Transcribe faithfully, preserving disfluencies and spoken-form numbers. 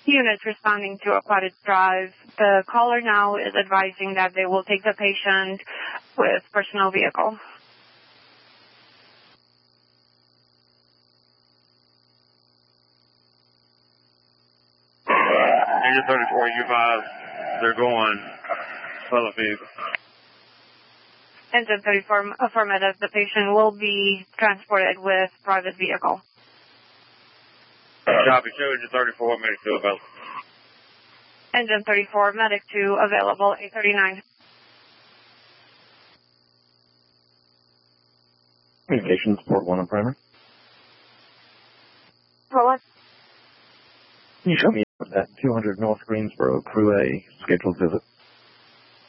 units responding to Aquatic Drive. The caller now is advising that they will take the patient with personal vehicle. Engine thirty-four, U five, they're going public vehicle. Engine thirty-four, affirmative. The patient will be transported with private vehicle. Copy, show engine thirty-four, medic two available. Engine thirty-four, medic two available, eight thirty-nine. Communications, port one on primary. Port one. Can you show me that two hundred North Greensboro Crew A scheduled visit?